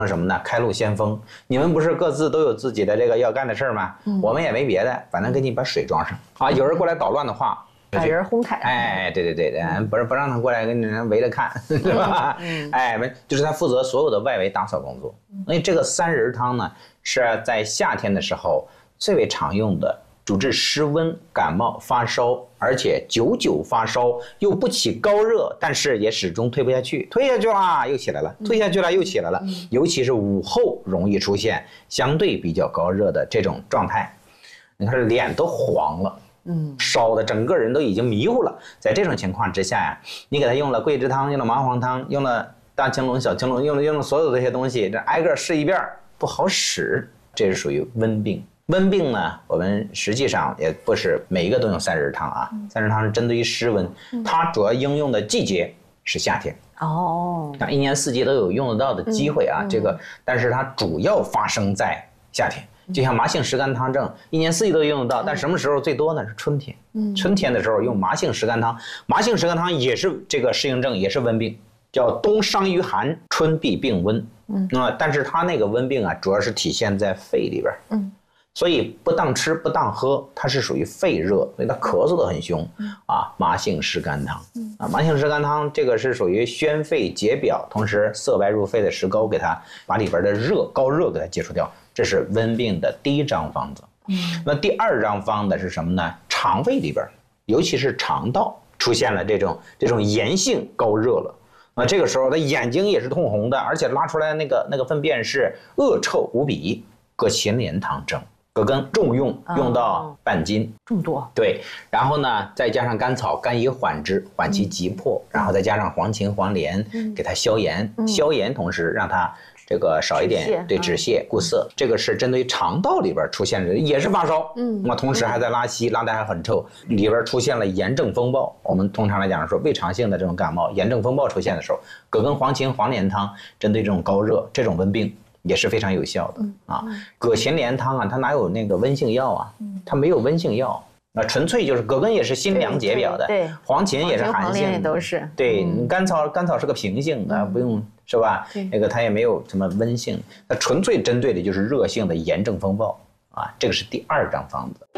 什么呢？开路先锋。你们不是各自都有自己的这个要干的事儿吗？我们也没别的，反正给你把水装上啊。有人过来捣乱的话， 把人轰开。 哎，对，不让他过来跟人围着看，是吧？哎，就是他负责所有的外围打扫工作。所以这个三仁汤呢，是在夏天的时候最为常用的。主治湿温、感冒、发烧，而且久久发烧又不起高热，但是也始终退不下去，退下去了又起来了，退下去了又起来了。尤其是午后容易出现相对比较高热的这种状态，你看脸都黄了，烧的整个人都已经迷糊了。在这种情况之下呀，你给他用了桂枝汤，用了麻黄汤，用了大青龙、小青龙，用了所有这些东西，这挨个试一遍不好使，这是属于温病。温病呢，我们实际上也不是每一个都用三仁汤啊。三仁汤是针对于湿温，它主要应用的季节是夏天。一年四季都有用得到的机会啊。这个，但是它主要发生在夏天。就像麻杏石甘汤症，一年四季都用得到，但什么时候最多呢？是春天。春天的时候用麻杏石甘汤，麻杏石甘汤也是这个适应症，也是温病，叫冬伤于寒，春必病温。但是它那个温病啊，主要是体现在肺里边。所以不当吃不当喝，它是属于肺热，所以它咳嗽得很凶啊。麻杏石甘汤麻杏石甘汤这个是属于宣肺解表，同时色白入肺的石膏，给它把里边的高热给它解除掉，这是温病的第一张方子。那第二张方子是什么呢？肠胃里边，尤其是肠道出现了这种炎性高热了。那这个时候他眼睛也是通红的，而且拉出来那个粪便是恶臭无比，葛芩连汤症。葛根重用到半斤， 这么多。 对，然后呢，再加上甘草，甘以缓之，缓其急迫，然后再加上黄芩、黄连，给它消炎，消炎同时让它这个少一点，对，止泻固涩。这个是针对肠道里边出现的，也是发烧，那同时还在拉稀，拉得还很臭，里边出现了炎症风暴。我们通常来讲说胃肠性的这种感冒，炎症风暴出现的时候，葛根、黄芩、黄连汤针对这种高热、这种温病。也是非常有效的啊。葛芩连汤啊，它哪有那个温性药啊？它没有温性药，纯粹就是葛根也是辛凉解表的， 对， 黄芩也是寒性的， 都是。 对，甘草是个平性的，不用是吧？那个它也没有什么温性，它纯粹针对的就是热性的炎症风暴啊。这个是第二张方子。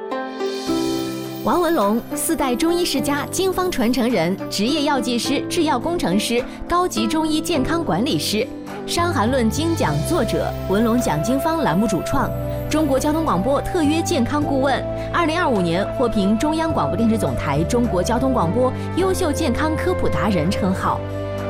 王文龙，4代中医世家，经方传承人，职业药剂师、制药工程师，高级中医健康管理师，《伤寒论》精讲作者，文龙讲经方栏目主创，中国交通广播特约健康顾问，2025年获评中央广播电视总台中国交通广播优秀健康科普达人称号。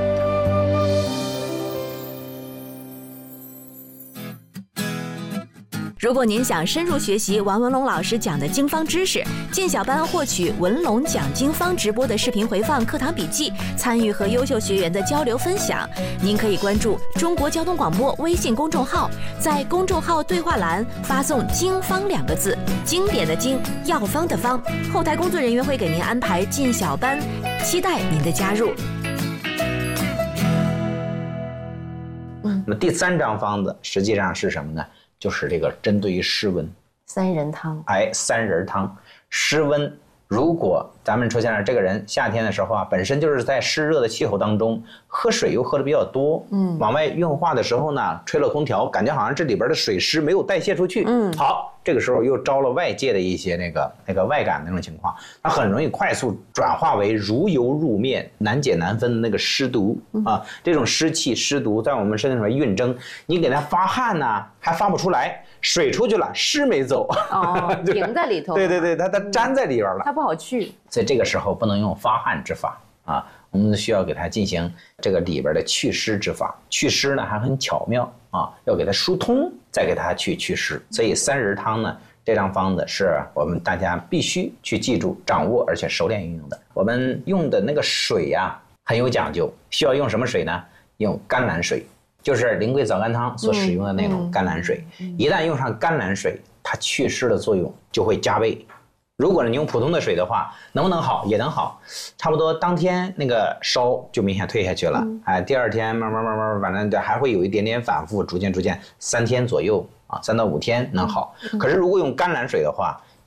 如果您想深入学习王文龙老师讲的经方知识，进小班获取文龙讲经方直播的视频回放、课堂笔记，参与和优秀学员的交流分享，您可以关注中国交通广播微信公众号，在公众号对话栏发送“经方”2个字，经典的经，药方的方，后台工作人员会给您安排进小班，期待您的加入。 那么第三张方子实际上是什么呢？就是这个针对于湿温， 三仁汤。 三仁汤，湿温。如果咱们出现了这个人夏天的时候啊，本身就是在湿热的气候当中，喝水又喝的比较多，往外运化的时候呢，吹了空调，感觉好像这里边的水湿没有代谢出去，好，这个时候又招了外界的一些那个外感那种情况，它很容易快速转化为如油入面、难解难分的那个湿毒啊，这种湿气湿毒在我们身体里面运蒸，你给它发汗呢，还发不出来。水出去了，湿没走， 停在里头。 对，它粘在里边了， 它不好去。 所以这个时候不能用发汗之法啊，我们需要给它进行这个里边的祛湿之法。祛湿呢还很巧妙啊，要给它疏通，再给它祛湿。所以三仁汤呢，这张方子是我们大家必须去记住、掌握，而且熟练运用的。我们用的那个水呀，很有讲究，需要用什么水呢？用甘蓝水。就是苓桂枣甘汤所使用的那种甘蓝水，一旦用上甘蓝水，它祛湿的作用就会加倍。如果你用普通的水的话，能不能好？也能好，差不多当天那个烧就明显退下去了，第二天慢慢，反正还会有一点点反复，逐渐，3天左右啊，3到5天能好。可是如果用甘蓝水的话，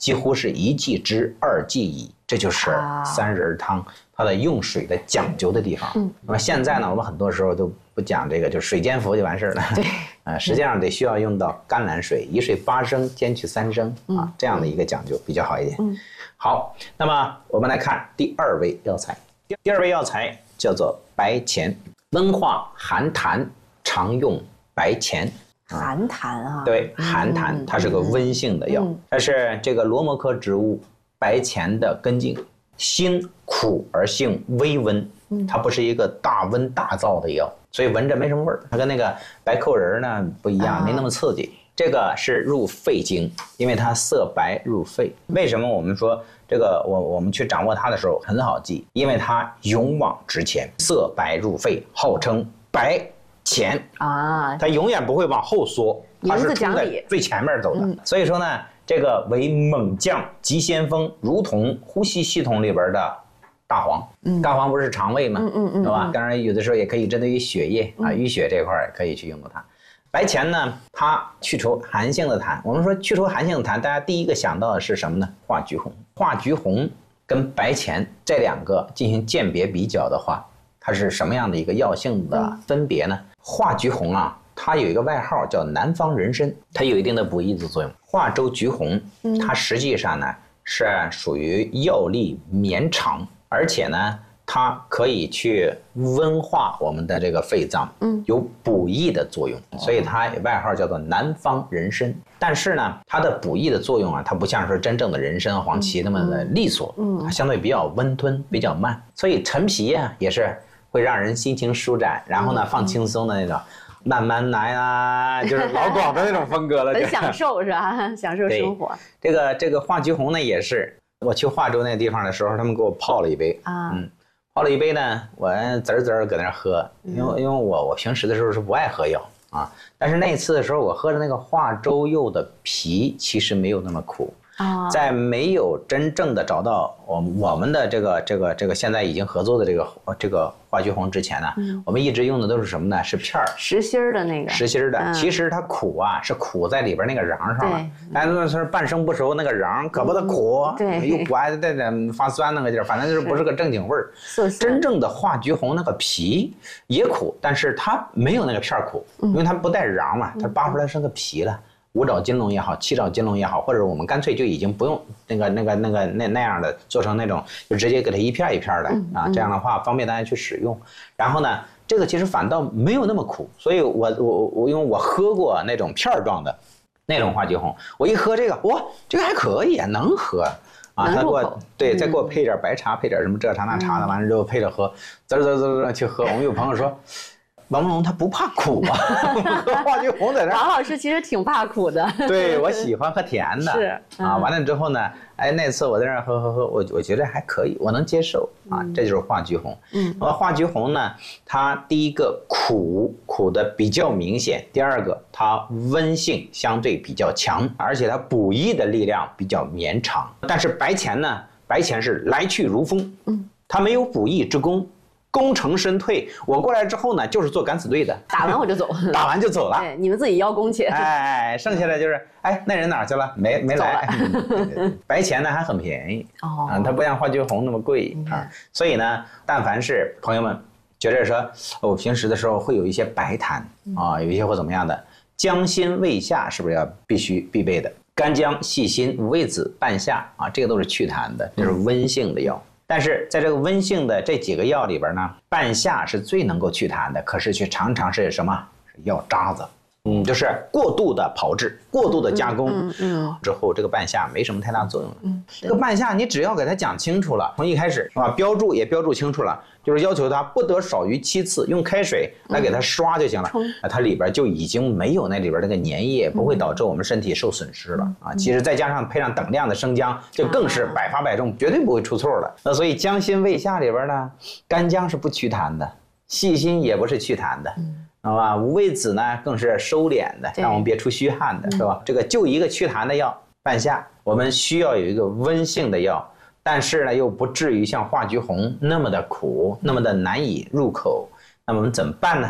几乎是一剂之2剂矣。这就是三仁汤它的用水的讲究的地方。那么现在呢，我们很多时候都不讲这个，就水煎服就完事了。 对， 实际上得需要用到甘蓝水，以水8升，煎去3升啊，这样的一个讲究比较好一点。好，那么我们来看第2味药材。第2味药材叫做白钱，温化寒痰，常用白钱。 寒痰啊， 对，寒痰它是个温性的药，它是这个罗摩科植物白钱的根茎，辛苦而性微温，它不是一个大温大燥的药，所以闻着没什么味儿。它跟那个白蔻仁呢不一样，没那么刺激。这个是入肺经，因为它色白入肺。为什么我们说这个我们去掌握它的时候很好记？因为它勇往直前，色白入肺，号称白钱啊，它永远不会往后缩，它是冲在最前面走的。所以说呢，这个为猛将急先锋，如同呼吸系统里边的大黄。大黄不是肠胃吗？是吧？当然有的时候也可以针对于血液啊淤血这块可以去用到它。白钱呢，它去除寒性的痰。我们说去除寒性的痰，大家第一个想到的是什么呢？化橘红。化橘红跟白钱这2个进行鉴别比较的话，它是什么样的一个药性的分别呢？化橘红啊，它有一个外号叫南方人参，它有一定的补益的作用。化州橘红，它实际上呢是属于药力绵长，而且呢它可以去温化我们的这个肺脏，有补益的作用，所以它外号叫做南方人参。但是呢，它的补益的作用啊，它不像是真正的人参、黄芪那么的利索，它相对比较温吞，比较慢。所以陈皮啊，也是会让人心情舒展，然后呢放轻松的那种，慢慢来啊，就是老广的那种风格了， 很享受是吧？享受生活。 这个化橘红呢，也是我去化州那地方的时候，他们给我泡了一杯啊。泡了一杯呢，我滋滋搁那喝，因为我平时的时候是不爱喝药啊，但是那一次的时候，我喝的那个化州柚的皮其实没有那么苦啊，在没有真正的找到我们的这个现在已经合作的这个化橘红之前呢，我们一直用的都是什么呢？是片儿， 实心的那个， 实心的。其实它苦啊，是苦在里边那个瓤上了。哎，那是半生不熟那个瓤，可不得苦，又不爱带点发酸那个劲儿，反正就是不是个正经味儿。真正的化橘红那个皮也苦，但是它没有那个片儿苦，因为它不带瓤嘛，它扒出来是个皮了。5爪金龙也好，7爪金龙也好，或者我们干脆就已经不用那样的做成那种，就直接给它一片一片的啊，这样的话方便大家去使用。然后呢，这个其实反倒没有那么苦，所以我因为我喝过那种片状的那种化橘红，我一喝这个，哇，这个还可以啊，能喝啊。他给我再给我配点白茶，配点什么这茶那茶的，完了之后配着喝，滋去喝。我们有朋友说，王文龙他不怕苦啊，喝化橘红在这。 王老师其实挺怕苦的。 对，我喜欢喝甜的。 是啊，完了之后呢，哎，那次我在那喝，我觉得还可以，我能接受啊，这就是化橘红。那么化橘红呢，它第一个苦的比较明显，第二个它温性相对比较强，而且它补益的力量比较绵长。但是白钱呢，白钱是来去如风，它没有补益之功。功成身退，我过来之后呢，就是做敢死队的， 打完我就走， 打完就走了。 对，你们自己邀功去。 哎，剩下的就是，哎，那人哪去了？没来。白钱呢还很便宜哦，它不像化橘红那么贵啊。所以呢，但凡是朋友们觉得说，我平时的时候会有一些白痰啊，有一些或怎么样的，姜辛味下是不是要必备的？干姜、细辛、五味子、半夏啊，这个都是祛痰的，这是温性的药。但是在这个温性的这几个药里边呢，半夏是最能够祛痰的，可是却常常是什么？是药渣子。就是过度的炮制，过度的加工，之后这个半夏没什么太大作用了。这个半夏你只要给它讲清楚了，从一开始啊标注也标注清楚了，就是要求它不得少于7次，用开水来给它刷就行了。它里边就已经没有那里边那个粘液，不会导致我们身体受损失了啊。其实再加上配上等量的生姜，就更是百发百中，绝对不会出错了。那所以姜辛味下里边呢，干姜是不祛痰的，细辛也不是祛痰的。好吧，五味子呢更是收敛的，让我们别出虚汗的，是吧？这个就一个祛痰的药，半夏，我们需要有一个温性的药，但是呢又不至于像化橘红那么的苦，那么的难以入口。那么我们怎么办呢？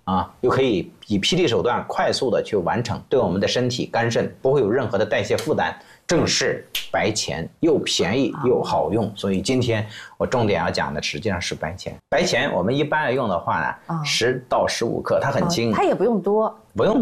又可以以霹雳手段快速的去完成，对我们的身体肝肾不会有任何的代谢负担，正是白钱，又便宜又好用。所以今天我重点要讲的实际上是白钱。白钱我们一般来用的话呢，10到15克，它很轻， 它也不用多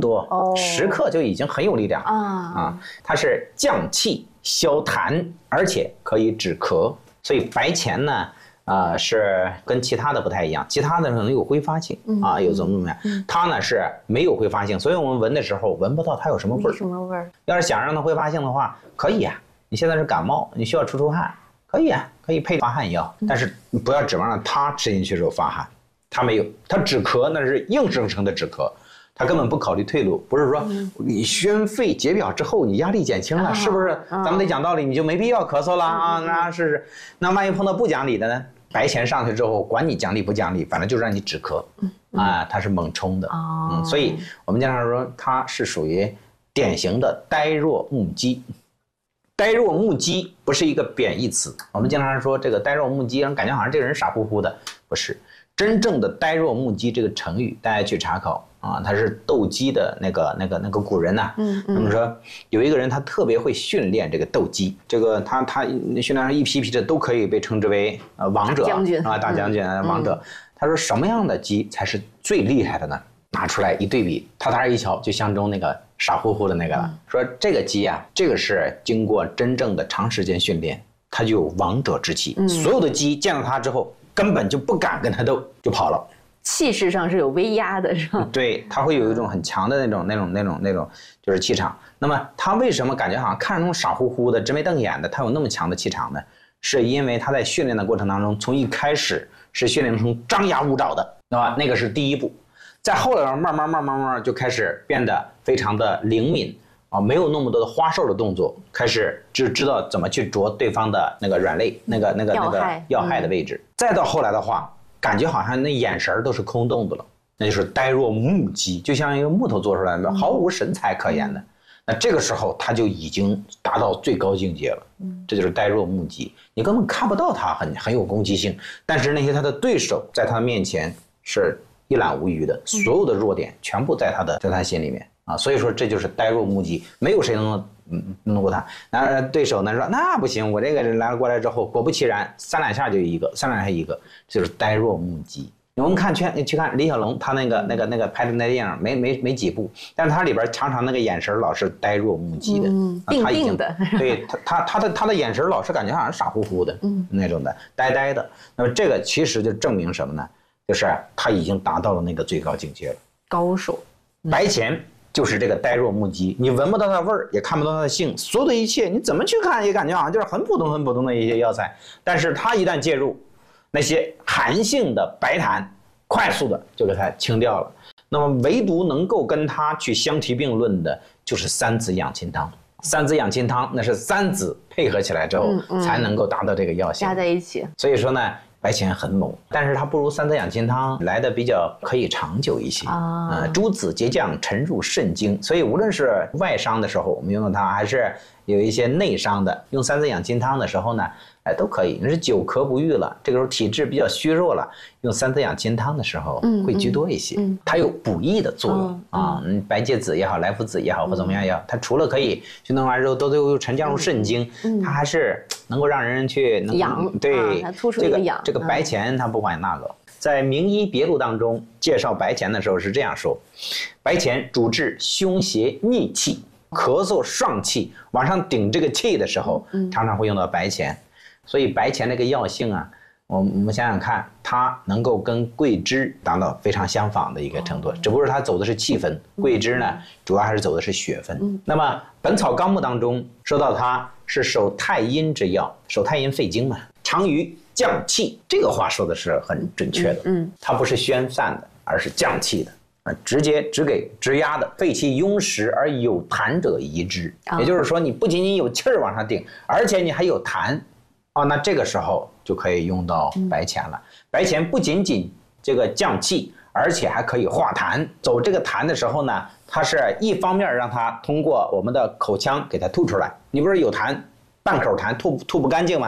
，10克就已经很有力量它是降气消痰，而且可以止咳。所以白钱呢是跟其他的不太一样，其他的可能有挥发性有怎么样，它呢是没有挥发性，所以我们闻的时候闻不到它有什么味儿。 什么味儿？ 要是想让它挥发性的话，可以啊。你现在是感冒，你需要出汗，可以啊，可以配发汗药，但是你不要指望让它吃进去时候发汗，它没有，它止咳那是硬生生的止咳。他根本不考虑退路，不是说你宣肺解表之后你压力减轻了，是不是？咱们得讲道理，你就没必要咳嗽了那万一碰到不讲理的呢？白钱上去之后，管你讲理不讲理，反正就让你止咳它是猛冲的所以我们经常说它是属于典型的呆若木鸡。呆若木鸡不是一个贬义词，我们经常说这个呆若木鸡，让感觉好像这个人傻乎乎的，不是。真正的呆若木鸡这个成语，大家去查考它是斗鸡的那个古人呐。那么说有一个人他特别会训练这个斗鸡，这个他训练上一批批的都可以被称之为王者大将军王者。他说什么样的鸡才是最厉害的呢？拿出来一对比，他一瞧就相中那个傻乎乎的那个了。说这个鸡这个是经过真正的长时间训练，它就有王者之气。所有的鸡见到它之后根本就不敢跟他斗，就跑了。 气势上是有威压的，是吧？ 对，他会有一种很强的那种就是气场。那么他为什么感觉好像看着那种傻乎乎的、直眉瞪眼的，他有那么强的气场呢？是因为他在训练的过程当中，从一开始是训练成张牙舞爪的，对吧？那个是第一步。再后来慢慢就开始变得非常的灵敏没有那么多的花哨的动作，开始就知道怎么去啄对方的那个软肋、那个要害的位置。再到后来的话，感觉好像那眼神都是空洞的了，那就是呆若木鸡，就像一个木头做出来的，毫无神采可言的。那这个时候他就已经达到最高境界了，这就是呆若木鸡，你根本看不到他很有攻击性，但是那些他的对手在他面前是一览无余的，所有的弱点全部在他心里面所以说这就是呆若木鸡，没有谁能弄过他。那对手呢说那不行，我这个人过来之后，果不其然3两下就一个，这就是呆若木鸡。我们去看李小龙他那个拍的那电影没几部，但是他里边常常那个眼神老是呆若木鸡的， 定的。 对他的眼神老是感觉好像傻乎乎的那种的，呆呆的。那么这个其实就证明什么呢？就是他已经达到了那个最高境界了， 高手。 白钱就是这个呆若木鸡，你闻不到它的味儿，也看不到它的性，所有的一切你怎么去看也感觉好像就是很普通的一些药材，但是它一旦介入，那些寒性的白痰快速的就给它清掉了。那么唯独能够跟它去相提并论的就是3子养亲汤。3子养亲汤那是3子配合起来之后才能够达到这个药性， 加在一起。 所以说呢，白钱很猛，但是它不如3子养亲汤来的比较可以长久一些诸子结浆沉入肾经，所以无论是外伤的时候我们用到它，还是有一些内伤的用3子养亲汤的时候呢，都可以。你是久咳不愈了，这个时候体质比较虚弱了，用3子养亲汤的时候会居多一些，它有补益的作用白芥子也好，莱菔子也好，或怎么样也好，它除了可以去弄完之后都沉降入肾经，它还是能够让人去养， 对， 它突出一个养。 这个白钱它不管那个。在《名医别录》当中介绍白钱的时候是这样说：白钱主治胸胁逆气、咳嗽上气，往上顶这个气的时候，常常会用到白钱。所以白钱这个药性我们想想看，它能够跟桂枝达到非常相仿的一个程度，只不过它走的是气分，桂枝呢主要还是走的是血分。那么《本草纲目》当中说到它是守太阴之药，守太阴肺经嘛，常于降气，这个话说的是很准确的。它不是宣散的，而是降气的。直接直压的，肺气壅实而有痰者宜之。也就是说，你不仅仅有气儿往上顶，而且你还有痰那这个时候就可以用到白钱了。白钱不仅仅这个降气，而且还可以化痰。走这个痰的时候呢，它是一方面让它通过我们的口腔给它吐出来，你不是有痰半口痰吐不干净吗？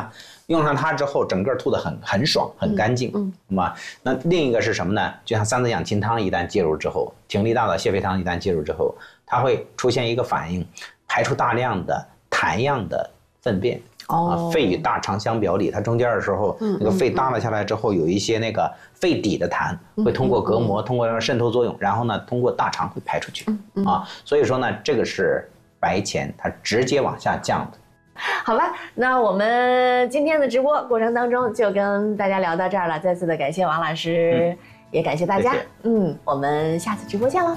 用上它之后，整个吐得很爽，很干净，那么那另一个是什么呢？就像三子养亲汤一旦介入之后，挺力大枣泻肺汤一旦介入之后，它会出现一个反应，排出大量的痰样的粪便。肺与大肠相表里，它中间的时候，那个肺耷拉下来之后，有一些那个肺底的痰会通过隔膜，通过渗透作用，然后呢，通过大肠会排出去。所以说呢，这个是白钱它直接往下降的。 好吧，那我们今天的直播过程当中就跟大家聊到这儿了，再次的感谢王老师，也感谢大家。我们下次直播见喽。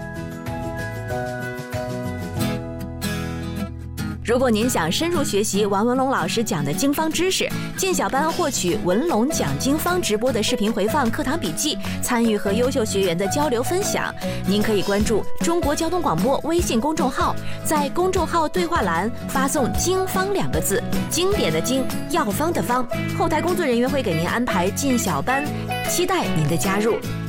如果您想深入学习王文龙老师讲的经方知识，进小班获取文龙讲经方直播的视频回放、课堂笔记，参与和优秀学员的交流分享，您可以关注中国交通广播微信公众号，在公众号对话栏发送“经方”2个字，经典的经，药方的方，后台工作人员会给您安排进小班，期待您的加入。